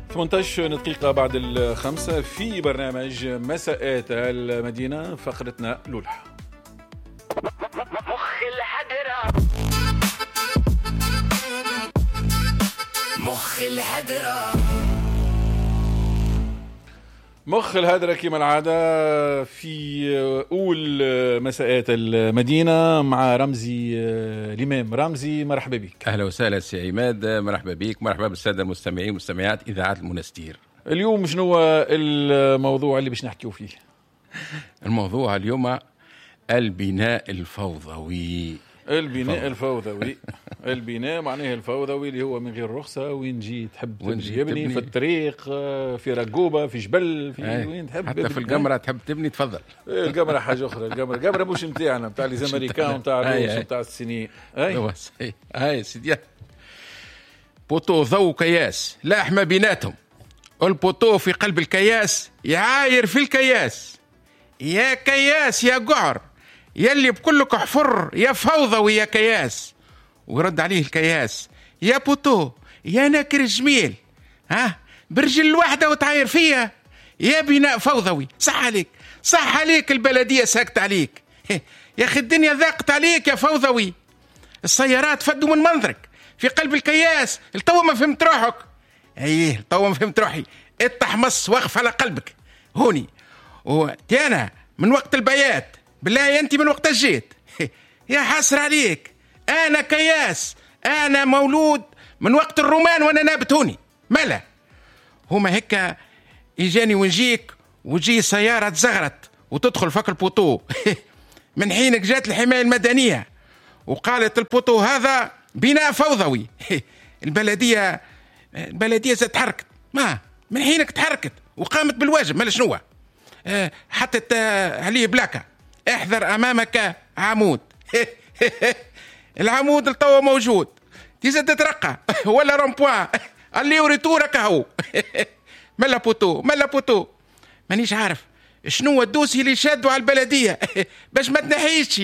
18 دقيقة بعد الخمسة في برنامج مساءات المدينة، فقرتنا لولح. مخ الحدرة مخ الحدرة مخ الهدرة كما العادة في أول مساءات المدينة مع رمزي الإمام. رمزي مرحبا بك. أهلا وسهلا سي عماد، مرحبا بك، مرحبا بالسادة المستمعين والمستمعات إذاعة المنستير. اليوم شنو هو الموضوع اللي باش نحكيو فيه؟ الموضوع اليوم البناء الفوضوي. البناء الفوضوي البناء معناه الفوضوي اللي هو من غير رخصة، وين جي تحب تبني في الطريق، في رقوبة، في جبل، في وين تحب، حتى في القمرة تحب تبني تفضل. القمرة حاجة أخرى، القمرة مش متاعنا، متاع لي زامريكان ومتاع الروس ومتاع السنين. هاي سيدي بوتو ضو كياس لا أحمى بيناتهم، البوتو في قلب الكياس يعاير في الكياس، يا كياس يا قعر يلي بكلك حفر يا فوضوي يا كياس. ويرد عليه الكياس يا بوتو يا ناكر جميل، برجل الواحدة وتعاير فيها يا بناء فوضوي. صح عليك البلدية ساكت عليك، يا أخي الدنيا ذاقت عليك يا فوضوي. السيارات فدوا من منظرك في قلب الكياس، التو ما فهمت روحك. التو ما فهمت روحي، اتحمص واقف على قلبك هوني. وتانا من وقت البيات بالله انت من وقت جيت، يا حسر عليك. انا كياس، انا مولود من وقت الرومان وانا نابت هوني. مالا هما هكا يجاني ونجيك وجي سيارة تزغرت وتدخل فك البوتو من حينك جات الحماية المدنية وقالت البوتو هذا بناء فوضوي. البلدية زاد تحركت، ما من حينك تحركت وقامت بالواجب. مالا شنو حطت عليه بلاكة احذر امامك عمود. العمود التو موجود، تزيد تترقى ولا رومبوان اللي وريتورك اهو. مالا بوتو مانيش عارف شنو الدوسي اللي شادوا على البلدية باش ما تنحيش.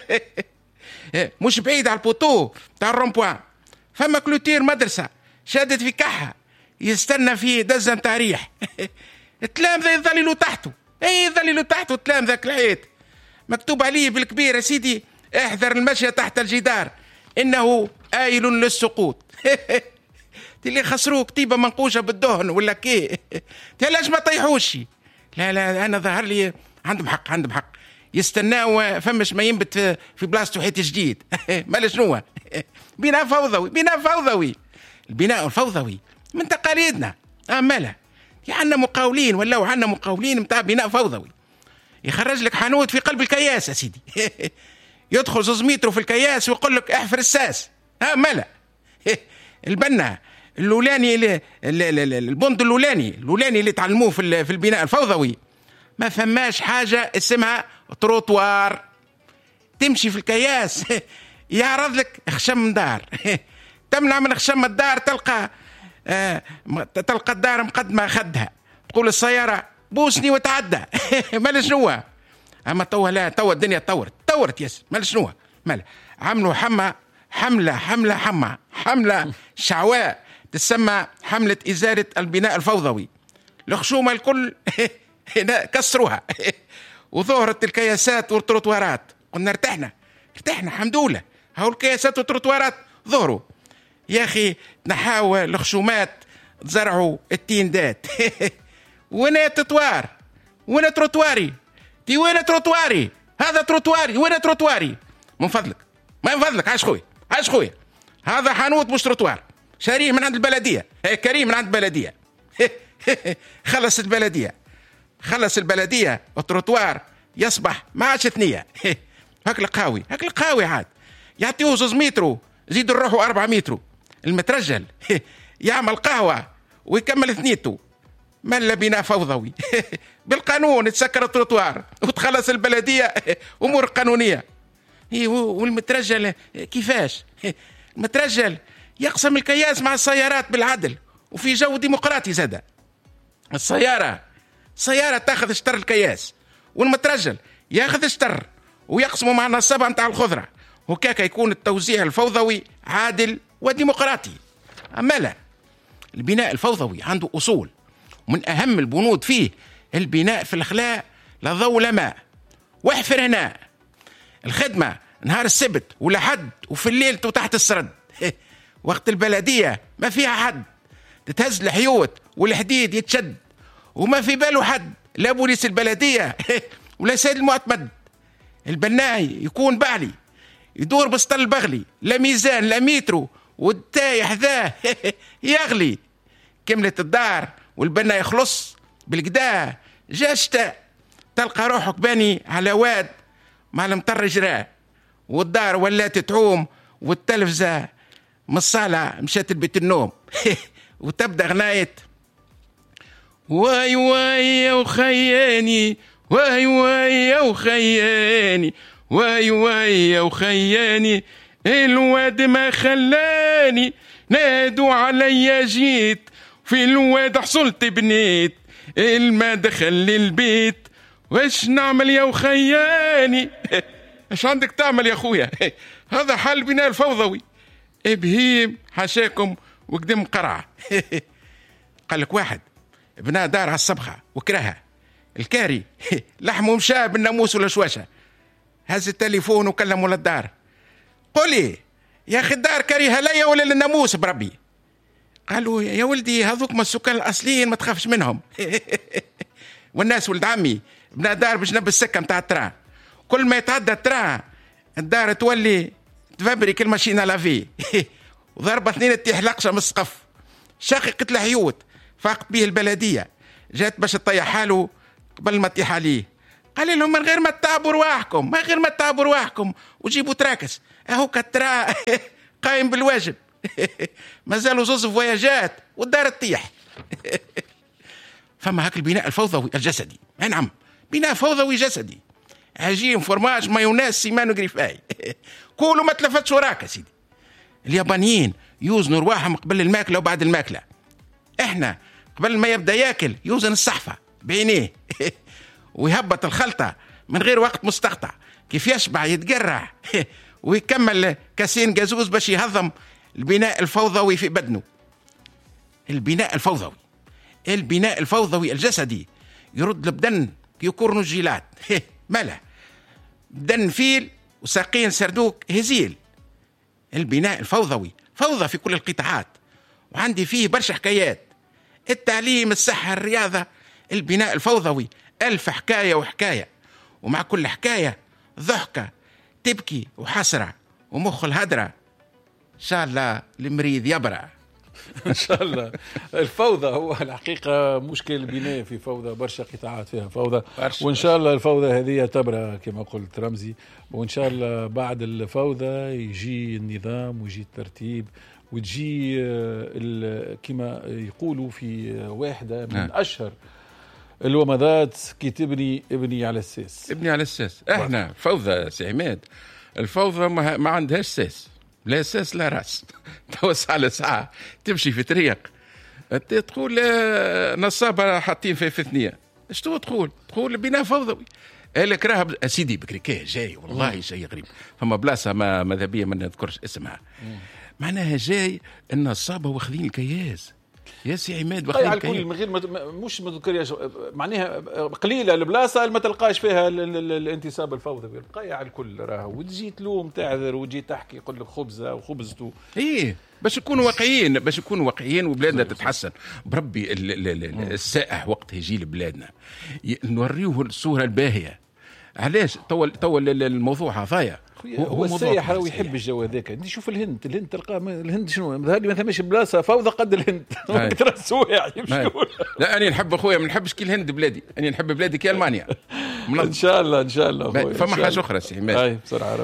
مش بعيد على البوتو تاع الرومبوان فما كلوتير مدرسة شادت في كحة يستنى فيه دزة متاع ريح. التلامذة يظللوا تحته، يظللوا تحته التلام ذاك العيد مكتوب عليه بالكبير يا سيدي احذر المشي تحت الجدار انه آيل للسقوط. اللي خسروه كتيبة منقوشة بالدهن ولا كي تلاش ما طيحوش. لا انا ظهر لي عندهم حق يستناوا فمش ما ينبت في بلاصته حيت جديد. مالا شنو بناء فوضوي. البناء الفوضوي من تقاليدنا. مالا عندنا مقاولين عندنا مقاولين متاع بناء فوضوي. يخرج لك حانوت في قلب الكياس يا سيدي، يدخل 2 متر في الكياس ويقول لك احفر الساس. مالا البنا اللولاني البند اللولاني اللي تعلموه في البناء الفوضوي ما فماش حاجة اسمها تروتوار. تمشي في الكياس يعرض لك خشم دار، تمنع من خشم الدار تلقى الدار مقدمة خدها، تقول السيارة بوسني وتعدى. مالا شنو اما تو الدنيا تطورت يس. مالا شنو مالا عملوا حملة شعواء تسمى حملة إزالة البناء الفوضوي. الخشومة الكل كسروها وظهرت الكياسات والتروتوارات. قلنا ارتحنا الحمد لله، هاو الكياسات والتروتوارات ظهروا. يا أخي نحاول الخشومات تزرعوا التيندات. وين تروتواري وين تروتواري هذا تروتواري وين تروتواري؟ من فضلك عاش خويا هذا حانوت مش تروتوار، شاريه من عند البلدية، كريم من عند البلدية. خلص البلدية التروتوار يصبح ما عادش 2. هاك القهاوي عاد يعطيوه 2 متر زيد نروحوا 4 متر. المترجل يعمل قهوة ويكمل 2. مالا بناء فوضوي. بالقانون تسكر التروتوار وتخلص البلدية أمور قانونية. والمترجل كيفاش؟ المترجل يقسم الكياس مع السيارات بالعدل وفي جو ديمقراطي زادة. السيارة تاخذ شطر الكياس والمترجل ياخذ شطر ويقسموا مع النصابة نتاع الخضرة، وكاكا يكون التوزيع الفوضوي عادل وديمقراطي. أما لا البناء الفوضوي عنده أصول، ومن أهم البنود فيه البناء في الخلاء لا ضوء لا ماء واحفر هنا. الخدمة نهار السبت ولا حد، وفي الليل تحت السرد. وقت البلدية ما فيها حد، تتهز الحيوت والحديد يتشد، وما في باله حد، لا بوليس البلدية ولا سيد المعتمد. البناي يكون بعلي يدور بسطل البغلي، لا ميزان لا مترو، والتايح ذا يغلي. كملت الدار والبنا يخلص بالقدا، جا شتاء تلقى روحك باني على واد مع المطر جراه، والدار ولات تعوم والتلفزة من الصالة مشات لبيت النوم. وتبدا غناية واي واي يا وخياني، واي واي يا وخياني، واي واي يا وخياني، الواد ما خلاني، نادوا عليا جيت، في الواد حصلت بنيت، الما دخل للبيت، واش نعمل يا وخياني؟ ايش عندك تعمل يا اخويا؟ هذا حال البناء الفوضوي. ابهيم حاشاكم وقدم قرعه. قال لك واحد بناء دار على الصبخه وكرهها، الكاري لحمه مشى بالناموس ولا شواشه، هز التليفون وكلم ولا الدار، قولي يا اخي الدار كريهه ليا ولا للناموس بربي؟ قالوا يا ولدي هذوك ما السكان الاصليين ما تخافش منهم. والناس ولد عمي بناء دار بجنب السكه متاع التران، كل ما يتعدى التران الدار تولي تفبرك الماشينه لافي. وضربه اثنين تطيح لقشه من السقف، شققت الحيوت فاقت به البلديه، جات باش تطيح حاله قبل ما تطيح عليه. قال لهم من غير ما تتعبوا رواحكم، ما غير ما تتعبوا رواحكم وجيبوا تراكس، اهو كترا قايم بالواجب. ما زالوا زوز فواياجات والدار تطيح. فما هاك البناء الفوضوي الجسدي، نعم بناء فوضوي جسدي، عجين فرماج مايوناز سيمان وغريفاي. كولوا ما تلفتش وراك يا سيدي. اليابانيين يوزنوا رواحهم قبل الماكله وبعد الماكله، احنا قبل ما يبدا ياكل يوزن الصحفه بعينيه. ويهبط الخلطه من غير وقت مستقطع، كيف يشبع يتقرع ويكمل كاسين جازوز باش يهضم البناء الفوضوي في بدنه. البناء الفوضوي، البناء الفوضوي الجسدي يرد البدن كيكورنو الجيلات. ماله بدن فيل وساقين سردوك هزيل. البناء الفوضوي فوضى في كل القطاعات، وعندي فيه برشا حكايات، التعليم الصحة الرياضة. البناء الفوضوي 1000 حكاية وحكاية، ومع كل حكاية ضحكة تبكي وحسرة ومخ الهدرة. إن شاء الله المريض يبرأ. ان شاء الله. الفوضى هو الحقيقه مشكل البناء في فوضى، برشا قطاعات فيها فوضى، وان شاء الله الفوضى هذه تبرأ كما قلت رمزي، وان شاء الله بعد الفوضى يجي النظام ويجي الترتيب وتجي كما يقولوا في واحده من اشهر الومضات كي ابني على الساس. ابني على الساس. احنا فوضى سي عماد، الفوضى ما عندهاش ساس، لا ساس لا راس. توسع على ساعة تمشي في طريق تقول نصابة حاطين في ثنية، ايش تقول بناء فوضوي. قالك راه سيدي بكريكاه جاي والله شيء غريب. فما بلاصة ماذا بيا ما نذكرش اسمها، معناها جاي النصابة واخذين الكياس يا سي عماد، واخذين الكل من غير مش مذكر معناها قليله البلاصه اللي ما تلقاش فيها الانتساب الفوضوي، بقايع الكل راهو، وتجي تلوم تعذر وتجي تحكي يقول لك خبزه وخبزته. ايه باش نكونوا واقعيين وبلادنا تتحسن بربي. السائح وقت يجي لبلادنا نوريوه الصوره الباهيه. علاش توا الموضوع هذايا هو السائح راهو يحب الجو هذاك. انت شوف الهند تلقى الهند شنو ظهر ما ثماش بلاصه فوضى قد الهند. ترى السوايع يمشوا. لا انا نحب اخويا، ما نحبش كي الهند بلادي، انا نحب بلادي كي المانيا. ان شاء الله فما حاجه اخرى سي عماد. اي بسرعه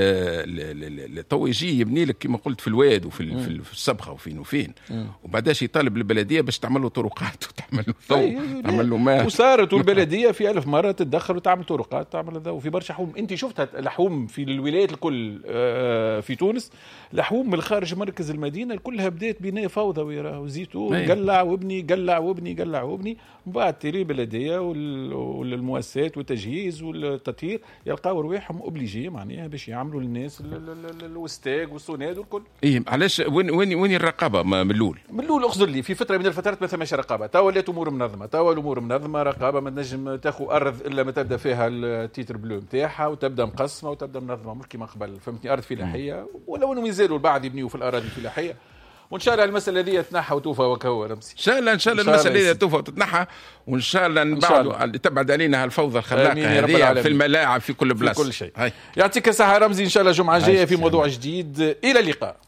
رمزي تو يجي يبني لك كما قلت في الواد وفي الصبخه وفين وبعداش يطالب البلديه باش تعمل له طرقات وتعمل له ضوء تعمل له ماء. وصارت البلديه في 1000 مره تتدخل وتعمل طرقات تعمل ذا. وفي برشا حوم انت شفتها الحوم في الولايات الكل في تونس لحوم من خارج مركز المدينه كلها بدات بناء فوضوي، راهو زيتون قلع وابني قلع وابني قلع وابني، من بعد تيري البلديه والمؤسسات والتجهيز والتطهير يلقاو رواحهم اوبليجي معناها باش يعملوا للناس الوستاج والسوناد والكل. اي علاش وين الرقابه من الاول اخذ لي في فتره من الفترات ما ثماش رقابه، توا ولات امور منظمه، توا الامور منظمه، رقابه ما تنجم تاخذ ارض الا ما تبدا فيها التيتر بلو نتاعها وتبدا مقسمه وتبدا منظمه، مش كيما قبل فهمتني، ارض فلاحيه ولو انه يزالوا البعض يبنيوا في الاراضي الفلاحيه، وان شاء الله المساله هذه تتنحى وتوفى وكهو رمسي. ان شاء الله المساله هذه توفى وتتنحى، وان شاء الله نبعدوا تبعد علينا الفوضى الخلاقه هذه في الملاعب في كل بلاصه في كل شيء. يعطيك الصحه رمزي، ان شاء الله الجمعه الجايه في موضوع جديد، الى اللقاء.